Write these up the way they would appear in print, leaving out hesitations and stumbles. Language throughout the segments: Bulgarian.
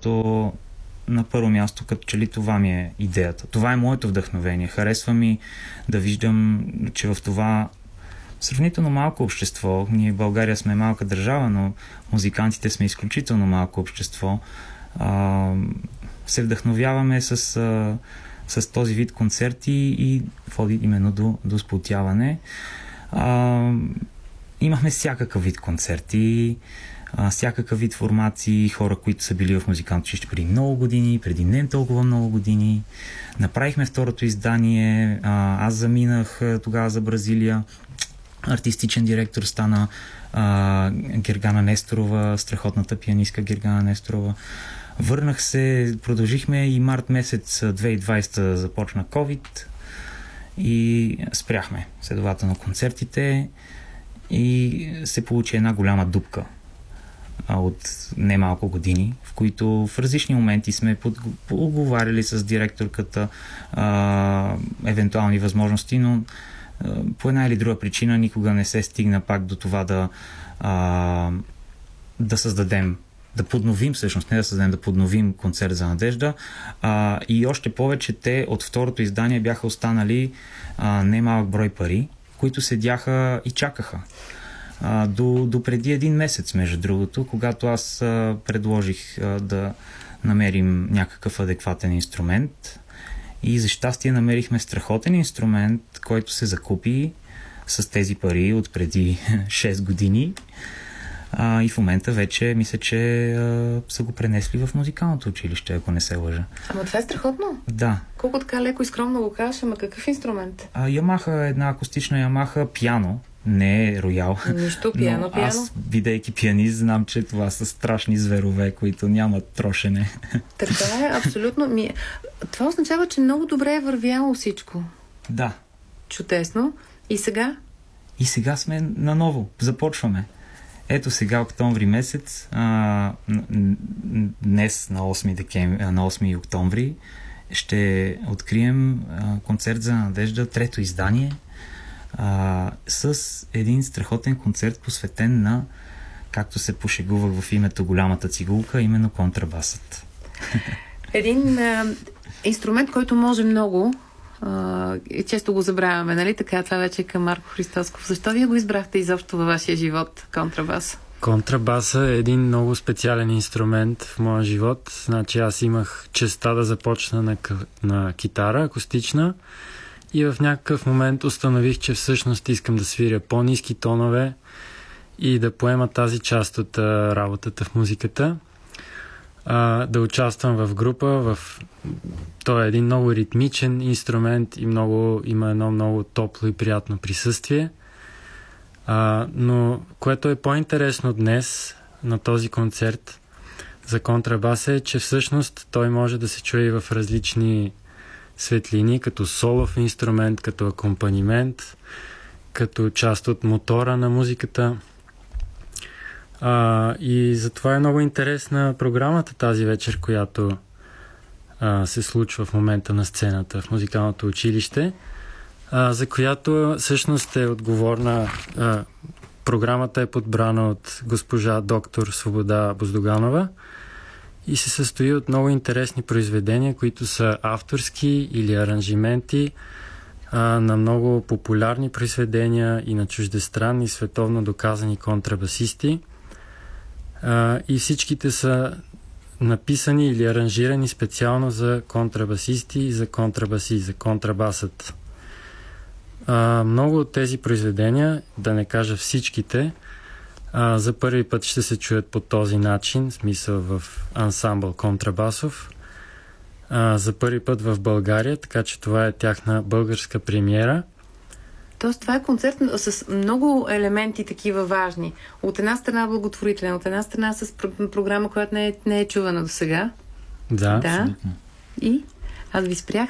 защото на първо място, като че ли това ми е идеята. Това е моето вдъхновение. Харесва ми да виждам, че в това сравнително малко общество, ние в България сме малка държава, но музикантите сме изключително малко общество, се вдъхновяваме с този вид концерти и води именно до сплотяване. Имахме всякакъв вид концерти, всякакъв вид формации, хора, които са били в музикантно училище преди много години, преди не толкова много години. Направихме второто издание, аз заминах тогава за Бразилия, артистичен директор стана Гергана Несторова, страхотната пианистка Гергана Несторова. Върнах се, продължихме и март месец 2020 започна COVID и спряхме следователно концертите и се получи една голяма дупка от немалко години, в които в различни моменти сме оговаряли с директорката евентуални възможности, но по една или друга причина никога не се стигна пак до това да създадем, да подновим всъщност, не да създадем, да подновим концерт за надежда. И още повече те от второто издание бяха останали немалък брой пари, които седяха и чакаха. До преди един месец, между другото, когато аз предложих да намерим някакъв адекватен инструмент. И за щастие намерихме страхотен инструмент, който се закупи с тези пари от преди 6 години. И в момента вече мисля, че са го пренесли в музикалното училище, ако не се лъжа. Ама това е страхотно. Да. Колко така леко и скромно го кажеш, ама какъв инструмент? Ямаха, една акустична Ямаха пиано. Не е роял. Нищо, пиано. Аз, бидейки пианист, знам, че това са страшни зверове, които нямат трошене. Така е, абсолютно. Това означава, че много добре е вървяло всичко. Да. Чудесно. И сега? И сега сме наново. Започваме. Ето сега, октомври месец, днес на 8 октомври ще открием концерт за надежда, трето издание, с един страхотен концерт, посветен на, както се пошегувах в името голямата цигулка, именно контрабасът. Един инструмент, който може много и често го забравяме, нали? Така, това вече е към Марко Христосков. Защо вие го избрахте изобщо във вашия живот, контрабас? Контрабаса е един много специален инструмент в моя живот. Значи аз имах честта да започна на китара акустична и в някакъв момент установих, че всъщност искам да свиря по-ниски тонове и да поема тази част от работата в музиката. Да участвам в група. Той е един много ритмичен инструмент и има едно много топло и приятно присъствие. Но което е по-интересно днес на този концерт за контрабаса е, че всъщност той може да се чуе и в различни светлини, като солов инструмент, като акомпанимент, като част от мотора на музиката. И затова е много интересна програмата тази вечер, която се случва в момента на сцената в музикалното училище, за която всъщност е отговорна. Програмата е подбрана от госпожа доктор Свобода Боздоганова и се състои от много интересни произведения, които са авторски или аранжименти на много популярни произведения и на чуждестранни, световно доказани контрабасисти. И всичките са написани или аранжирани специално за контрабасисти и за контрабасист, за контрабасът. Много от тези произведения, да не кажа всичките, за първи път ще се чуят по този начин, в смисъл в ансамбъл контрабасов. За първи път в България, така че това е тяхна българска премиера. Тоест това е концерт с много елементи такива важни. От една страна благотворителен, от една страна с програма, която не е чувана до сега. Да. Абсолютно. И? Аз ви спрях.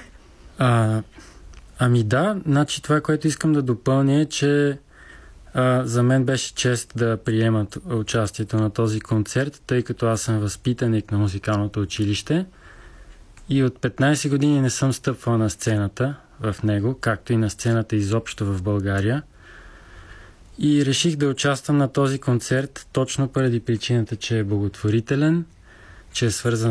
Значи това, което искам да допълня е, че за мен беше чест да приемат участието на този концерт, тъй като аз съм възпитаник на музикалното училище и от 15 години не съм стъпвал на сцената в него, както и на сцената изобщо в България. И реших да участвам на този концерт точно поради причината, че е благотворителен, че е свързан